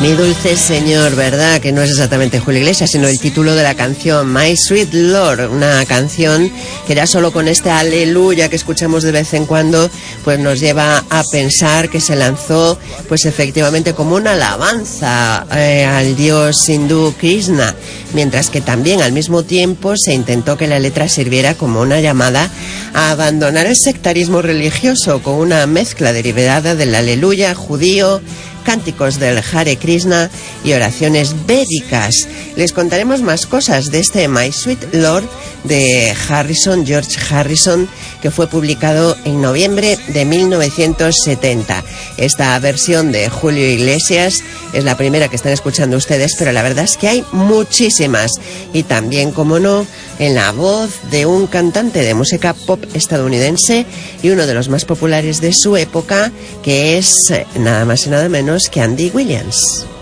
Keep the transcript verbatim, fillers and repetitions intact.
Mi dulce señor, ¿verdad? Que no es exactamente Julio Iglesias, sino el título de la canción, My Sweet Lord, una canción que ya solo con este aleluya que escuchamos de vez en cuando, pues nos lleva a pensar que se lanzó, pues efectivamente como una alabanza eh, al dios hindú Krishna, mientras que también al mismo tiempo se intentó que la letra sirviera como una llamada a abandonar el sectarismo religioso, con una mezcla derivada del aleluya judío, cánticos del Hare Krishna y oraciones védicas. Les contaremos más cosas de este My Sweet Lord de Harrison, George Harrison, que fue publicado en noviembre de mil novecientos setenta. Esta versión de Julio Iglesias es la primera que están escuchando ustedes, pero la verdad es que hay muchísimas. Y también, como no, en la voz de un cantante de música pop estadounidense y uno de los más populares de su época, que es nada más y nada menos que Andy Williams.